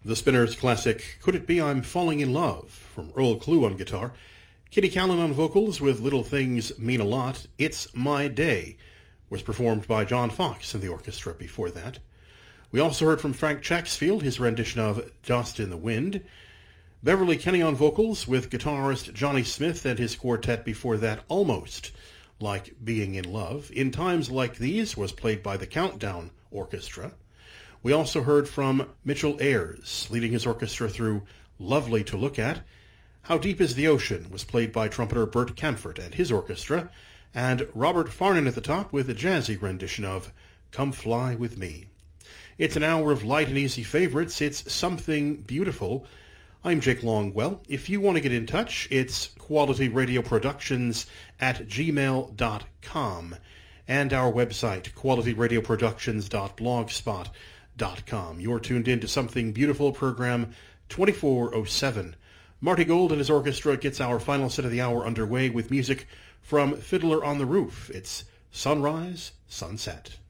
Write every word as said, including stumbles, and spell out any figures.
The Spinners' classic Could It Be I'm Falling in Love from Earl Klugh on guitar, Kitty Callan on vocals with Little Things Mean a Lot, It's My Day was performed by John Fox and the orchestra before that. We also heard from Frank Chacksfield, his rendition of Dust in the Wind, Beverly Kenny on vocals with guitarist Johnny Smith and his quartet before that, Almost Like Being in Love. In Times Like These was played by the Countdown Orchestra. We also heard from Mitchell Ayers, leading his orchestra through Lovely to Look At. How Deep is the Ocean was played by trumpeter Bert Camford and his orchestra, and Robert Farnon at the top with a jazzy rendition of Come Fly With Me. It's an hour of light and easy favorites. It's Something Beautiful. I'm Jake Longwell. If you want to get in touch, it's quality radio productions at gmail dot com and our website, quality radio productions dot blogspot dot com. You're tuned in to Something Beautiful, program twenty-four oh seven. Marty Gold and his orchestra gets our final set of the hour underway with music from Fiddler on the Roof. It's Sunrise, Sunset.